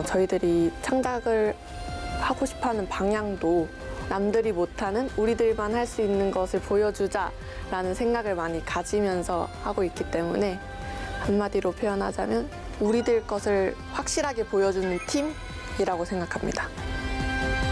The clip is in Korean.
저희들이 창작을 하고 싶어하는 방향도 남들이 못하는 우리들만 할 수 있는 것을 보여주자라는 생각을 많이 가지면서 하고 있기 때문에 한마디로 표현하자면 우리들 것을 확실하게 보여주는 팀이라고 생각합니다.